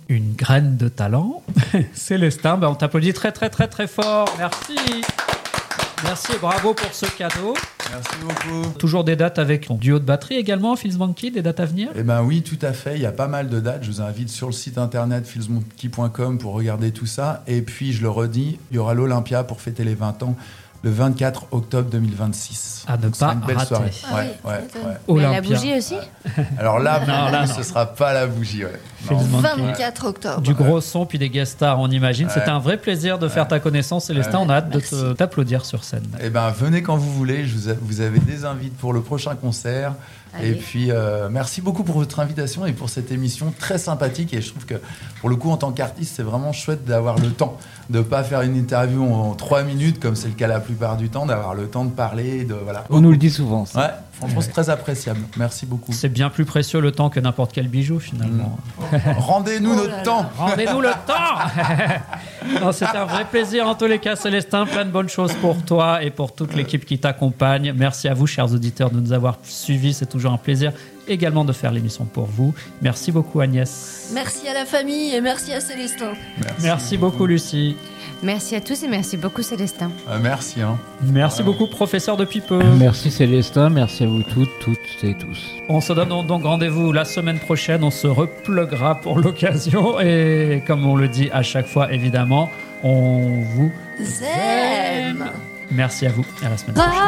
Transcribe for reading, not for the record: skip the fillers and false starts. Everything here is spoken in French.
une graine de talent. Célestin, on t'applaudit très très très très fort. Merci. Merci et bravo pour ce cadeau. Merci beaucoup. Toujours des dates avec ton duo de batterie également, Feels Monkey, des dates à venir? Eh ben oui, tout à fait. Il y a pas mal de dates. Je vous invite sur le site internet feelsmonkey.com pour regarder tout ça. Et puis, je le redis, il y aura l'Olympia pour fêter les 20 ans le 24 octobre 2026. À ne pas une belle rater. soirée. Ah oui, Mais la bougie aussi. Alors là, Non, ce sera pas la bougie. Ouais. Feels Monkey. 24 octobre. Du gros son puis des guest stars, on imagine. Ouais. C'était un vrai plaisir de faire ta connaissance, Célestin. On a hâte de t'applaudir sur scène. Eh ben, venez quand vous voulez. Vous avez des invites pour le prochain concert. Allez. Et puis, merci beaucoup pour votre invitation et pour cette émission très sympathique. Et je trouve que, pour le coup, en tant qu'artiste, c'est vraiment chouette d'avoir le temps de ne pas faire une interview en 3 minutes, comme c'est le cas la plupart du temps, d'avoir le temps de parler. Voilà. On nous le dit souvent. Ça. Ouais, franchement, c'est très appréciable. Merci beaucoup. C'est bien plus précieux le temps que n'importe quel bijou, finalement. Rendez-nous notre temps. Rendez-nous le temps. Non, c'était un vrai plaisir en tous les cas, Célestin. Plein de bonnes choses pour toi et pour toute l'équipe qui t'accompagne. Merci à vous, chers auditeurs, de nous avoir suivis. C'est toujours un plaisir également de faire l'émission pour vous. Merci beaucoup, Agnès. Merci à la famille et merci à Célestin. Merci beaucoup, Lucie. Merci à tous et merci beaucoup, Célestin. Merci. Merci beaucoup, professeur de Pipeux. Merci Célestin, merci à vous toutes et tous. On se donne donc rendez-vous la semaine prochaine. On se repluguera pour l'occasion. Et comme on le dit à chaque fois, évidemment, on vous Aime. Merci à vous. À la semaine prochaine.